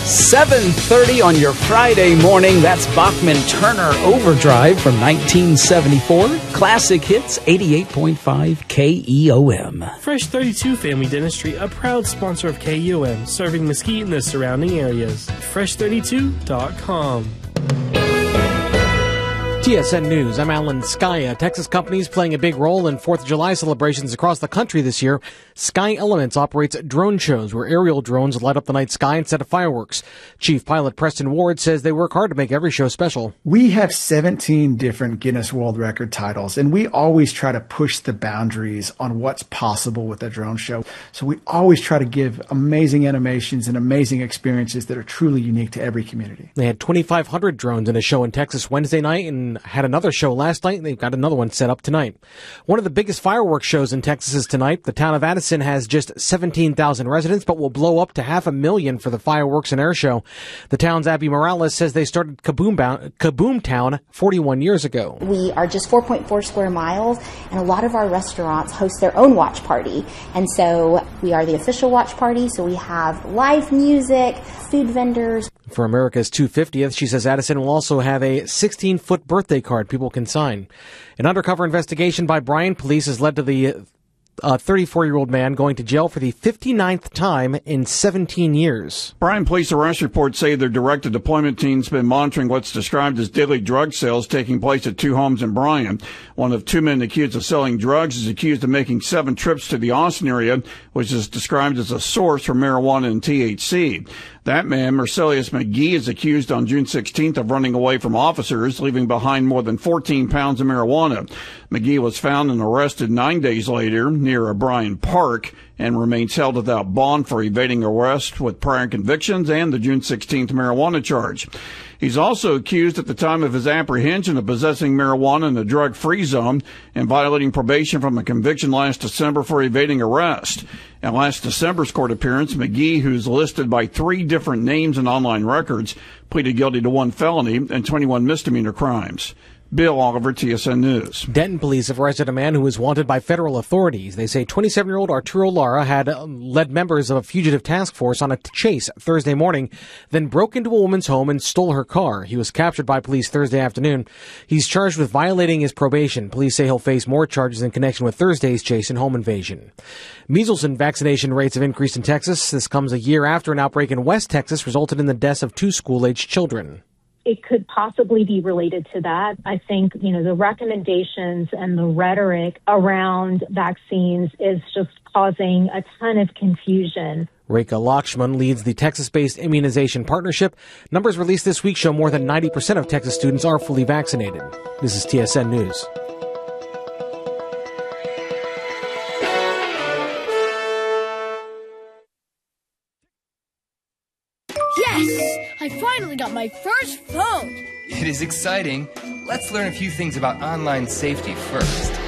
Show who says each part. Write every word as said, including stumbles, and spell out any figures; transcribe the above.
Speaker 1: seven thirty on your Friday morning. That's Bachman Turner Overdrive from nineteen seventy-four. Classic Hits, eighty-eight point five K E O M.
Speaker 2: Fresh thirty-two Family Dentistry, a proud sponsor of K E O M, serving Mesquite and the surrounding areas. fresh thirty-two dot com.
Speaker 3: T S N News, I'm Alan Skya. Texas companies playing a big role in fourth of July celebrations across the country this year. Sky Elements operates drone shows where aerial drones light up the night sky instead of fireworks. Chief pilot Preston Ward says they work hard to make every show special.
Speaker 4: We have seventeen different Guinness World Record titles, and we always try to push the boundaries on what's possible with a drone show. So we always try to give amazing animations and amazing experiences that are truly unique to every community.
Speaker 3: They had twenty-five hundred drones in a show in Texas Wednesday night and had another show last night, and they've got another one set up tonight. One of the biggest fireworks shows in Texas is tonight. The town of Addison has just seventeen thousand residents, but will blow up to half a million for the fireworks and air show. The town's Abby Morales says they started Kaboom, Kaboom Town forty-one years ago.
Speaker 5: We are just four point four square miles, and a lot of our restaurants host their own watch party. And so we are the official watch party, so we have live music, food vendors.
Speaker 3: For America's two hundred fiftieth, she says Addison will also have a sixteen-foot birthday card people can sign. An undercover investigation by Bryan police has led to the a thirty-four-year-old man going to jail for the fifty-ninth time in seventeen years.
Speaker 6: Bryan police arrest reports say their directed deployment team's been monitoring what's described as daily drug sales taking place at two homes in Bryan. One of two men accused of selling drugs is accused of making seven trips to the Austin area, which is described as a source for marijuana and T H C. That man, Marcellus McGee, is accused on June sixteenth of running away from officers, leaving behind more than fourteen pounds of marijuana. McGee was found and arrested nine days later near a Bryan Park and remains held without bond for evading arrest with prior convictions and the June sixteenth marijuana charge. He's also accused at the time of his apprehension of possessing marijuana in a drug-free zone and violating probation from a conviction last December for evading arrest. At last December's court appearance, McGee, who's listed by three different names in online records, pleaded guilty to one felony and twenty-one misdemeanor crimes. Bill Oliver, T S N News.
Speaker 3: Denton police have arrested a man who is wanted by federal authorities. They say twenty-seven-year-old Arturo Lara had um, led members of a fugitive task force on a chase Thursday morning, then broke into a woman's home and stole her car. He was captured by police Thursday afternoon. He's charged with violating his probation. Police say he'll face more charges in connection with Thursday's chase and home invasion. Measles and vaccination rates have increased in Texas. This comes a year after an outbreak in West Texas resulted in the deaths of two school-aged children.
Speaker 7: It could possibly be related to that. I think, you know, the recommendations and the rhetoric around vaccines is just causing a ton of confusion.
Speaker 3: Rekha Lakshman leads the Texas-based Immunization Partnership. Numbers released this week show more than ninety percent of Texas students are fully vaccinated. This is T S N News.
Speaker 8: Yes! I finally got my first phone!
Speaker 9: It is exciting. Let's learn a few things about online safety first.